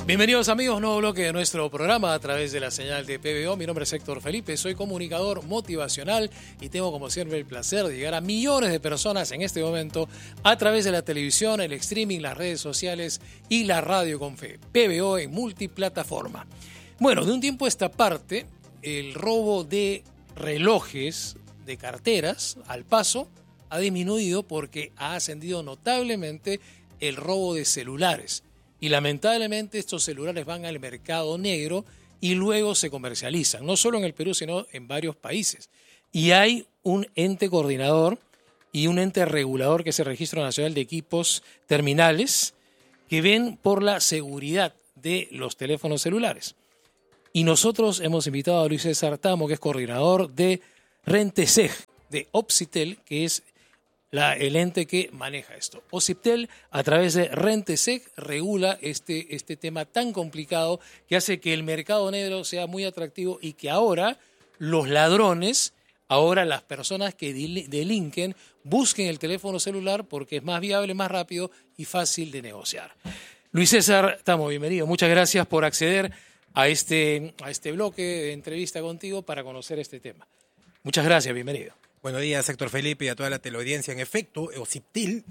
Bienvenidos amigos, nuevo bloque de nuestro programa a través de la señal de PBO. Mi nombre es Héctor Felipe, soy comunicador motivacional y tengo como siempre el placer de llegar a millones de personas en este momento a través de la televisión, el streaming, las redes sociales y la radio con fe. PBO en multiplataforma. Bueno, de un tiempo a esta parte, el robo de relojes, de carteras, al paso, ha disminuido porque ha ascendido notablemente el robo de celulares. Y lamentablemente estos celulares van al mercado negro y luego se comercializan, no solo en el Perú, sino en varios países. Y hay un ente coordinador y un ente regulador que es el Registro Nacional de Equipos Terminales que ven por la seguridad de los teléfonos celulares. Y nosotros hemos invitado a Luis César Tamo, que es coordinador de Renteseg, de Opsitel, que es el ente que maneja esto. Opsitel, a través de Renteseg, regula este tema tan complicado que hace que el mercado negro sea muy atractivo y que ahora los ladrones, ahora las personas que delinquen, busquen el teléfono celular porque es más viable, más rápido y fácil de negociar. Luis César Tamo, bienvenido. Muchas gracias por acceder a este bloque de entrevista contigo para conocer este tema. Muchas gracias, bienvenido. Buenos días, Héctor Felipe, y a toda la teleaudiencia. En efecto, Opsitel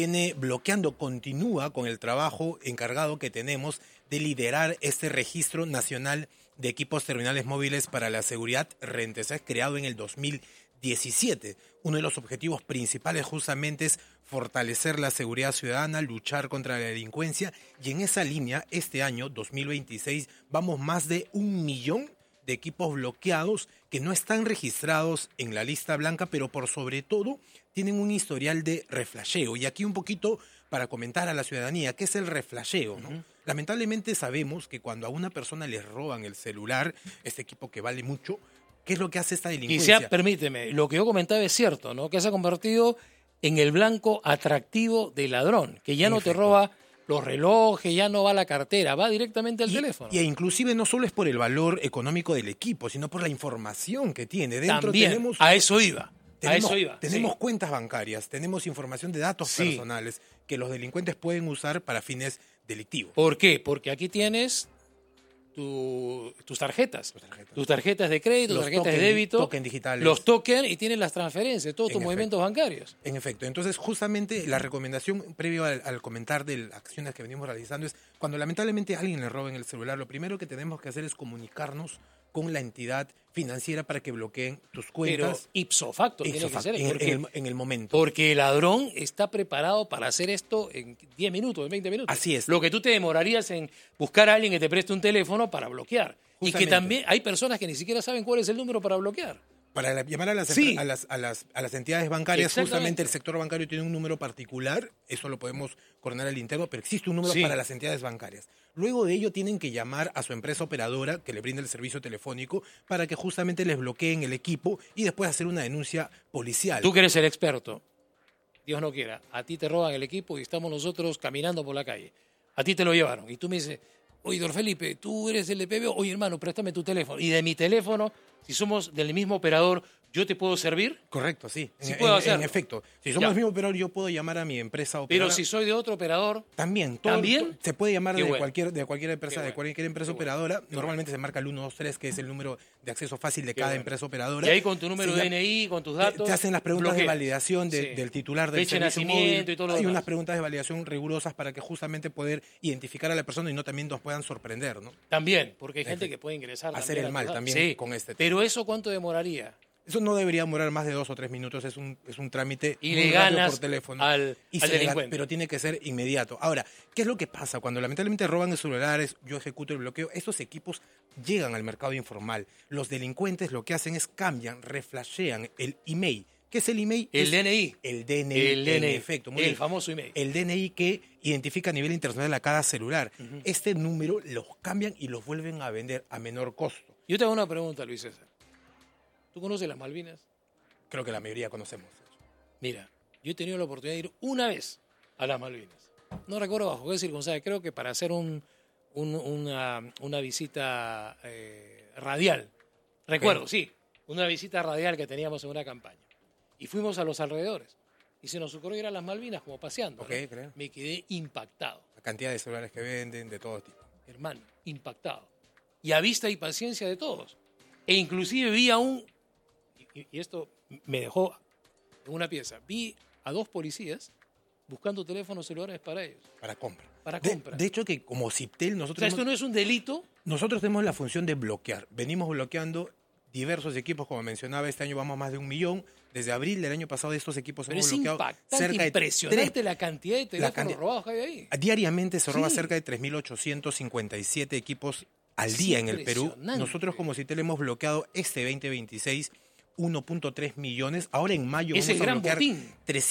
continúa con el trabajo encargado que tenemos de liderar este registro nacional de equipos terminales móviles para la seguridad Renteseg, creado en el 2017. Uno de los objetivos principales justamente es fortalecer la seguridad ciudadana, luchar contra la delincuencia, y en esa línea, este año, 2026, vamos más de 1 millón de equipos bloqueados que no están registrados en la lista blanca, pero por sobre todo tienen un historial de reflasheo. Y aquí un poquito para comentar a la ciudadanía, ¿qué es el reflasheo, no? Lamentablemente sabemos que cuando a una persona le roban el celular, este equipo que vale mucho, ¿qué es lo que hace esta delincuencia? Quizá, permíteme, lo que yo comentaba es cierto, ¿no? Que se ha convertido en el blanco atractivo del ladrón, que ya no te roba los relojes, ya no va a la cartera, va directamente al teléfono. Y inclusive no solo es por el valor económico del equipo, sino por la información que tiene. Dentro también, tenemos, a eso iba. Tenemos cuentas bancarias, tenemos información de datos personales que los delincuentes pueden usar para fines delictivos. ¿Por qué? Porque aquí tienes tus tarjetas de crédito, tus tarjetas de débito, token digitales, los tokens, y tienes las transferencias, todos tus movimientos bancarios. En efecto, entonces justamente la recomendación previo al comentar de las acciones que venimos realizando es cuando lamentablemente a alguien le roben el celular, lo primero que tenemos que hacer es comunicarnos con la entidad financiera para que bloqueen tus cuentas. Pero ipso facto tiene que ser en el momento. Porque el ladrón está preparado para hacer esto en 10 minutos, en 20 minutos. Así es. Lo que tú te demorarías en buscar a alguien que te preste un teléfono para bloquear. Justamente. Y que también hay personas que ni siquiera saben cuál es el número para bloquear. Para llamar a las entidades bancarias, justamente el sector bancario tiene un número particular, eso lo podemos coordinar al interno, pero existe un número para las entidades bancarias. Luego de ello tienen que llamar a su empresa operadora que le brinda el servicio telefónico para que justamente les bloqueen el equipo y después hacer una denuncia policial. Tú que eres el experto, Dios no quiera, a ti te roban el equipo y estamos nosotros caminando por la calle. A ti te lo llevaron y tú me dices, oye, don Felipe, tú eres el de PBO, oye hermano, préstame tu teléfono. Y de mi teléfono, si somos del mismo operador, ¿yo te puedo servir? Correcto, sí. Sí puedo hacerlo. En efecto. Si somos del mismo operador, yo puedo llamar a mi empresa operadora. Pero si soy de otro operador... También. Se puede llamar de cualquier empresa operadora. Normalmente se marca el 123, que es el número de acceso fácil de cada empresa operadora. Y ahí con tu número de DNI, con tus datos... Te hacen las preguntas de validación del titular del servicio móvil. Y todo lo Hay demás. unas preguntas de validación rigurosas para que justamente poder identificar a la persona y no también nos puedan sorprender, ¿no? También, porque hay gente que puede ingresar... Hacer el mal también con este tema. Pero ¿eso cuánto demoraría? Eso no debería demorar más de 2 o 3 minutos, es un trámite y muy le rápido ganas por teléfono. al delincuente. Pero tiene que ser inmediato. Ahora, ¿qué es lo que pasa? Cuando lamentablemente roban los celulares, yo ejecuto el bloqueo, estos equipos llegan al mercado informal. Los delincuentes lo que hacen es reflashean el email. ¿Qué es el email? El DNI. El DNI. En efecto. Muy bien. Famoso email. El DNI que identifica a nivel internacional a cada celular. Este número los cambian y los vuelven a vender a menor costo. Yo te hago una pregunta, Luis César. ¿Tú conoces las Malvinas? Creo que la mayoría conocemos. Mira, yo he tenido la oportunidad de ir una vez a las Malvinas. No recuerdo bajo qué circunstancias, creo que para hacer una visita radial. Recuerdo, sí, una visita radial que teníamos en una campaña. Y fuimos a los alrededores. Y se nos ocurrió ir a las Malvinas como paseando. Okay, ¿no? Me quedé impactado. La cantidad de celulares que venden, de todo tipo. hermano, impactado. Y a vista y paciencia de todos. E inclusive vi a y esto me dejó en una pieza, vi a 2 policías buscando teléfonos celulares para ellos. Para compra. Para compra. De hecho, que como Ciptel, O sea, esto no es un delito. nosotros tenemos la función de bloquear. Venimos bloqueando diversos equipos, como mencionaba, este año vamos más de 1 millón. Desde abril del año pasado estos equipos Pero hemos es bloqueado impactante, cerca de impresionante la cantidad de teléfonos robados que hay ahí. Diariamente se roba Sí. cerca de 3.857 equipos al día en el Perú. Impresionante. Nosotros como Citel hemos bloqueado este 2026 1.3 millones. Ahora en mayo Es el vamos a gran bloquear botín.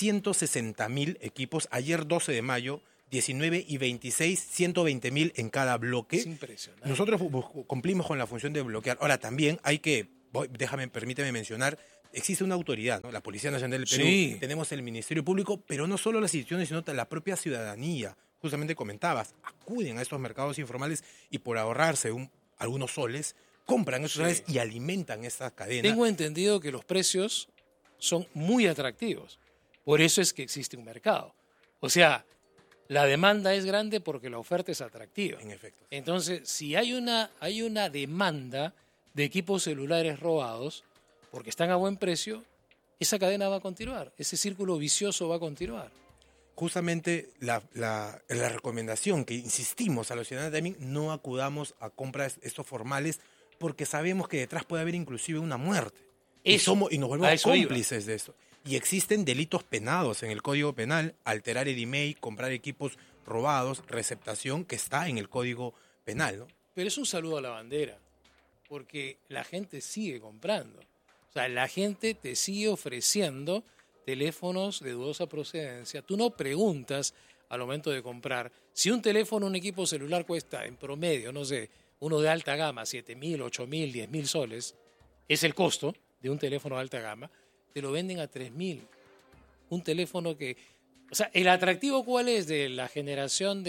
360.000 equipos. Ayer 12 de mayo, 19 y 26, 120.000 en cada bloque. Es impresionante. Nosotros cumplimos con la función de bloquear. Ahora también hay que, permíteme mencionar, existe una autoridad, ¿no? La Policía Nacional del Perú, Sí. tenemos el Ministerio Público, pero no solo las instituciones, sino la propia ciudadanía. Justamente comentabas, acuden a estos mercados informales y por ahorrarse algunos soles, compran esos soles y alimentan esta cadena. Tengo entendido que los precios son muy atractivos. Por eso es que existe un mercado. O sea, la demanda es grande porque la oferta es atractiva. En efecto. Entonces, si hay una demanda de equipos celulares robados, porque están a buen precio, esa cadena va a continuar, ese círculo vicioso va a continuar. Justamente la recomendación que insistimos a los ciudadanos también, no acudamos a compras estos formales porque sabemos que detrás puede haber inclusive una muerte. Y nos volvemos cómplices de eso. Y existen delitos penados en el Código Penal, alterar el email, comprar equipos robados, receptación, que está en el Código Penal, ¿no? Pero es un saludo a la bandera, porque la gente sigue comprando. O sea, la gente te sigue ofreciendo teléfonos de dudosa procedencia. Tú no preguntas al momento de comprar. Si un teléfono, un equipo celular cuesta en promedio, no sé, uno de alta gama, 7.000, 8.000, 10.000 soles, es el costo de un teléfono de alta gama, te lo venden a 3.000. Un teléfono que... O sea, ¿el atractivo cuál es de la generación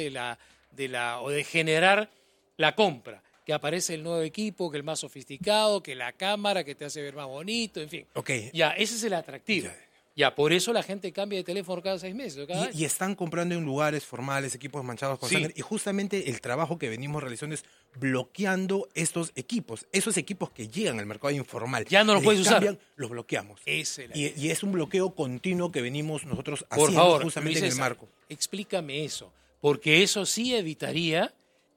o de generar la compra? Que aparece el nuevo equipo, que el más sofisticado, que la cámara, que te hace ver más bonito, en fin. Okay. Ya, ese es el atractivo. Ya, por eso la gente cambia de teléfono cada 6 meses. O cada año. Y están comprando en lugares formales, equipos manchados con sangre. Y justamente el trabajo que venimos realizando es bloqueando estos equipos. Esos equipos que llegan al mercado informal. Ya no los puedes usar. Los bloqueamos. Y es un bloqueo continuo que venimos nosotros por haciendo favor, justamente Luis en el marco. Explícame eso, porque eso sí evitaría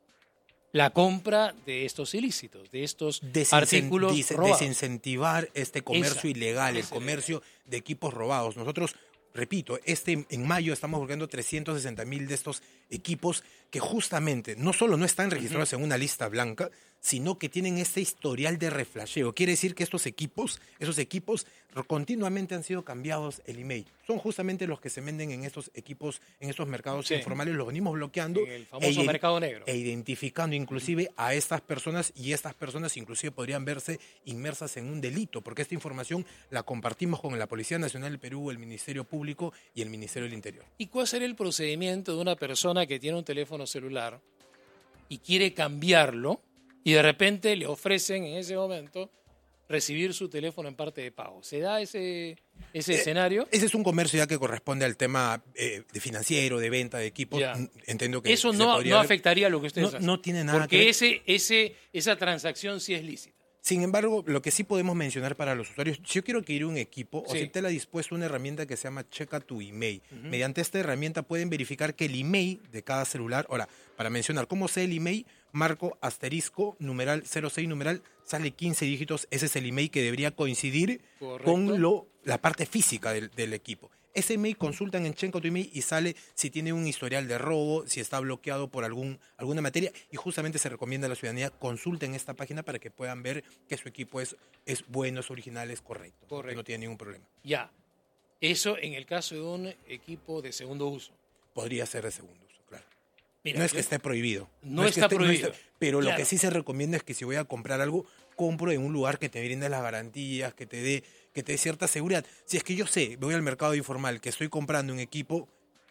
la compra de estos ilícitos, de estos artículos robados. Desincentivar este comercio ilegal, el comercio de equipos robados. Nosotros, repito, en mayo estamos bloqueando 360.000 de estos equipos que justamente no solo no están registrados en una lista blanca, sino que tienen este historial de reflasheo. Quiere decir que esos equipos continuamente han sido cambiados el email. Son justamente los que se venden en estos equipos, en estos mercados informales, los venimos bloqueando. En el famoso mercado negro. E identificando inclusive a estas personas, y estas personas inclusive podrían verse inmersas en un delito, porque esta información la compartimos con la Policía Nacional del Perú, el Ministerio Público y el Ministerio del Interior. ¿Y cuál será el procedimiento de una persona que tiene un teléfono celular y quiere cambiarlo y de repente le ofrecen en ese momento recibir su teléfono en parte de pago? ¿Se da ese escenario? Ese es un comercio ya que corresponde al tema de financiero, de venta de equipos. Ya. Entiendo que eso no afectaría lo que ustedes hacen. No tiene nada porque que ver. esa transacción sí es lícita. Sin embargo, lo que sí podemos mencionar para los usuarios, si yo quiero adquirir un equipo, Sí. Ociptel ha dispuesto una herramienta que se llama Checa tu email. Mediante esta herramienta pueden verificar que el email de cada celular, ahora, para mencionar cómo sea el email, marco asterisco, numeral 06, numeral, sale 15 dígitos, ese es el email que debería coincidir con la parte física del equipo. Ese email consultan en Checa tu email y sale si tiene un historial de robo, si está bloqueado por alguna materia, y justamente se recomienda a la ciudadanía consulten esta página para que puedan ver que su equipo es bueno, es original, es correcto. Que no tiene ningún problema. Ya, eso en el caso de un equipo de segundo uso. Podría ser de segundo uso, claro. Mira, no es que esté prohibido. No está prohibido. Pero lo que sí se recomienda es que si voy a comprar algo, compro en un lugar que te brinde las garantías, que te dé cierta seguridad. Si es que yo sé, voy al mercado informal, que estoy comprando un equipo,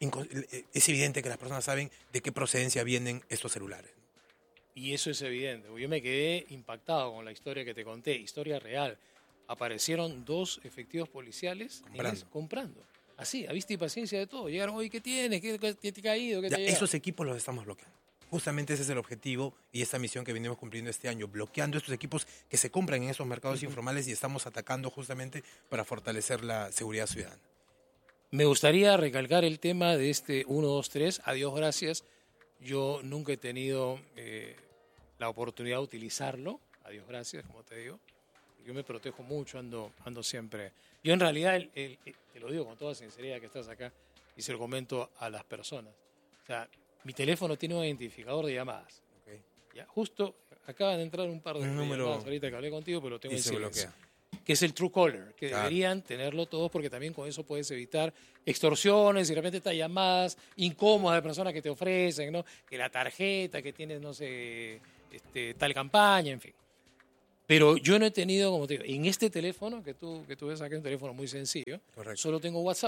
es evidente que las personas saben de qué procedencia vienen estos celulares. Y eso es evidente. Yo me quedé impactado con la historia que te conté, historia real. Aparecieron 2 efectivos policiales comprando. Así, a vista y paciencia de todo. Llegaron, oye, ¿qué tienes? ¿Qué te ha caído? ¿Qué te ha llegado? Esos equipos los estamos bloqueando. justamente ese es el objetivo y esta misión que venimos cumpliendo este año, bloqueando estos equipos que se compran en esos mercados informales y estamos atacando justamente para fortalecer la seguridad ciudadana. Me gustaría recalcar el tema de este 123, a Dios gracias. Yo nunca he tenido la oportunidad de utilizarlo, a Dios gracias, como te digo. Yo me protejo mucho, ando siempre. Yo en realidad, te lo digo con toda sinceridad que estás acá y se lo comento a las personas. O sea, mi teléfono tiene un identificador de llamadas. Okay. Ya, justo acaban de entrar un par de llamadas ahorita que hablé contigo, pero lo tengo en silencio. Que es el Truecaller, que deberían tenerlo todos porque también con eso puedes evitar extorsiones y de repente estas llamadas incómodas de personas que te ofrecen, ¿no? Que la tarjeta, que tienes, no sé, tal campaña, en fin. Pero yo no he tenido, como te digo, en este teléfono que tú ves aquí, un teléfono muy sencillo, correcto, solo tengo WhatsApp.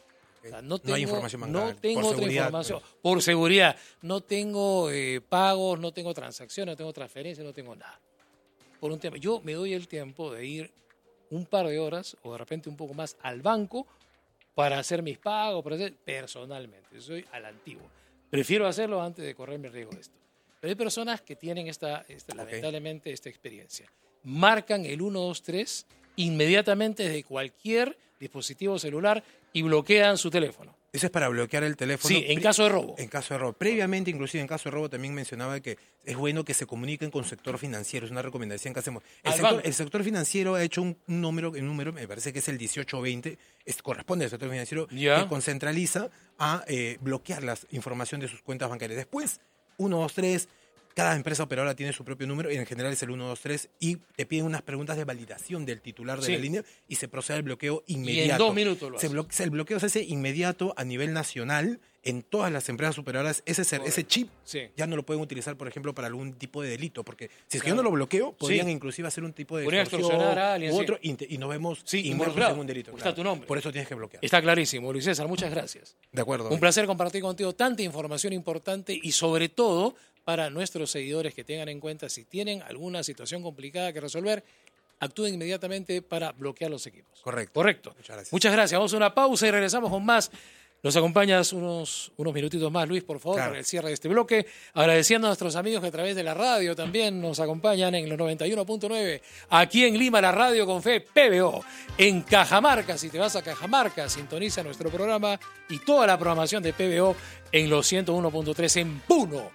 O sea, no hay información bancada. No tengo otra información. Pues. Por seguridad. No tengo pagos, no tengo transacciones, no tengo transferencias, no tengo nada. Por un tema. Yo me doy el tiempo de ir un par de horas o de repente un poco más al banco para hacer mis pagos, para hacer personalmente. Soy a la antigua. Prefiero hacerlo antes de correrme el riesgo de esto. Pero hay personas que tienen lamentablemente esta experiencia. Marcan el 123 inmediatamente desde cualquier dispositivo celular y bloquean su teléfono. Eso es para bloquear el teléfono. Sí, en caso de robo. En caso de robo. Previamente, inclusive en caso de robo, también mencionaba que es bueno que se comuniquen con el sector financiero. Es una recomendación que hacemos. El sector financiero ha hecho un número, me parece que es el 1820, corresponde al sector financiero, que concentraliza a bloquear la información de sus cuentas bancarias. Después, 123, cada empresa operadora tiene su propio número, y en general es el 123, y te piden unas preguntas de validación del titular de la línea y se procede al bloqueo inmediato. Y en 2 minutos lo hace. El bloqueo se hace inmediato a nivel nacional en todas las empresas operadoras. Ese chip ya no lo pueden utilizar, por ejemplo, para algún tipo de delito, porque si es que yo no lo bloqueo, podrían inclusive hacer un tipo de extorsión a alguien, u otro, y nos vemos involucrados en un delito. Está tu nombre. Por eso tienes que bloquear. Está clarísimo. Luis César, muchas gracias. De acuerdo. Un placer compartir contigo tanta información importante y sobre todo para nuestros seguidores que tengan en cuenta si tienen alguna situación complicada que resolver, actúen inmediatamente para bloquear los equipos. Correcto. Muchas gracias. Vamos a una pausa y regresamos con más. Nos acompañas unos minutitos más, Luis, por favor, para el cierre de este bloque. Agradeciendo a nuestros amigos que a través de la radio también nos acompañan en los 91.9. Aquí en Lima, la radio con fe, PBO. En Cajamarca, si te vas a Cajamarca, sintoniza nuestro programa y toda la programación de PBO en los 101.3 en Puno,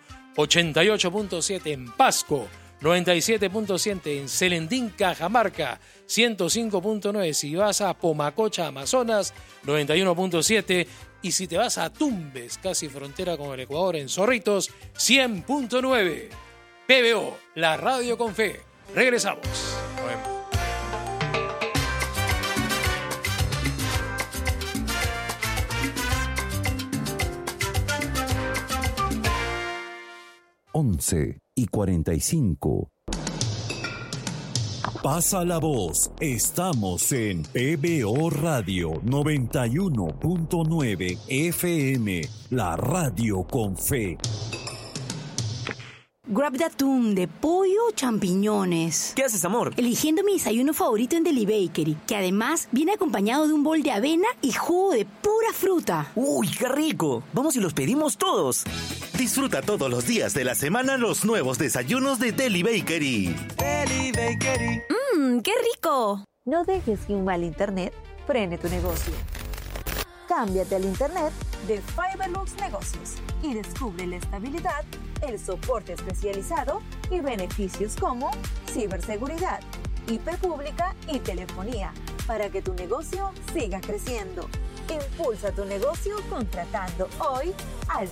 88.7 en Pasco, 97.7 en Celendín, Cajamarca, 105.9 si vas a Pomacocha, Amazonas, 91.7 y si te vas a Tumbes, casi frontera con el Ecuador, en Zorritos, 100.9. PBO, la radio con fe. Regresamos. Nos vemos. Once y 45. Pasa la voz. Estamos en PBO Radio 91.9 FM, la radio con fe. Grab de atún, de pollo o champiñones. ¿Qué haces, amor? Eligiendo mi desayuno favorito en Deli Bakery, que además viene acompañado de un bol de avena y jugo de pura fruta. ¡Uy, qué rico! Vamos y los pedimos todos. Disfruta todos los días de la semana los nuevos desayunos de Deli Bakery. Deli Bakery. ¡Qué rico! No dejes que un mal internet frene tu negocio. Cámbiate al internet de Fiberlux Negocios y descubre la estabilidad, el soporte especializado y beneficios como ciberseguridad, IP pública y telefonía para que tu negocio siga creciendo. Impulsa tu negocio contratando hoy al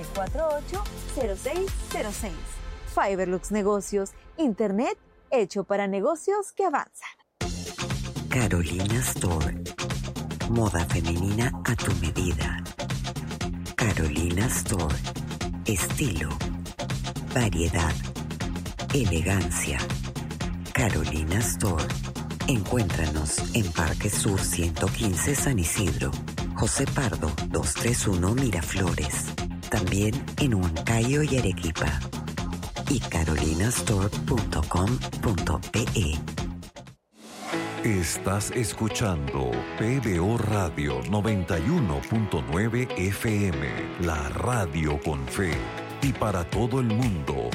748-0606. Fiberlux Negocios, internet hecho para negocios que avanzan. Carolina Store. Moda femenina a tu medida. Carolina Store. Estilo, variedad, elegancia. Carolina Store. Encuéntranos en Parque Sur 115 San Isidro, José Pardo 231 Miraflores. También en Huancayo y Arequipa. Y carolinastore.com.pe. Estás escuchando PBO Radio 91.9 FM, la radio con fe. y para todo el mundo.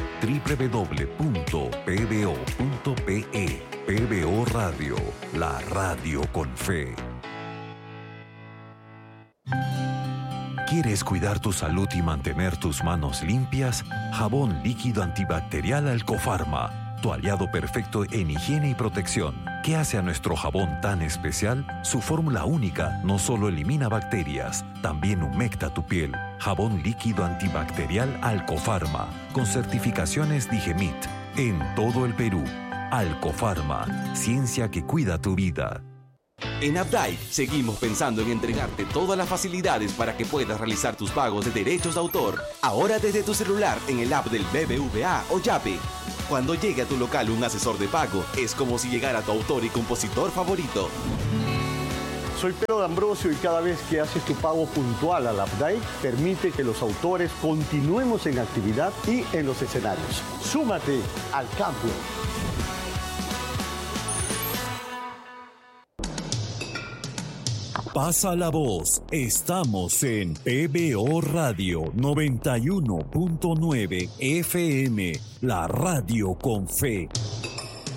www.pbo.pe. PBO Radio, la radio con fe. ¿Quieres cuidar tu salud y mantener tus manos limpias? Jabón líquido antibacterial Alcofarma, tu aliado perfecto en higiene y protección. ¿Qué hace a nuestro jabón tan especial? Su fórmula única no solo elimina bacterias, también humecta tu piel. Jabón líquido antibacterial Alcofarma, con certificaciones Digemit, en todo el Perú. Alcofarma, ciencia que cuida tu vida. En Updike seguimos pensando en entregarte todas las facilidades para que puedas realizar tus pagos de derechos de autor. Ahora desde tu celular en el app del BBVA o Yape. Cuando llegue a tu local un asesor de pago, es como si llegara tu autor y compositor favorito. Soy Pedro D'Ambrosio y cada vez que haces tu pago puntual al Updike, permite que los autores continuemos en actividad y en los escenarios. Súmate al cambio. Pasa la voz. Estamos en PBO Radio 91.9 FM, la radio con fe.